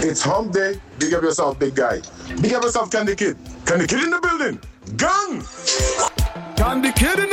It's hump day. Big up yourself, big guy. Big up yourself, Candy Kid. Candy Kid in the building. Gun! Candy Kid in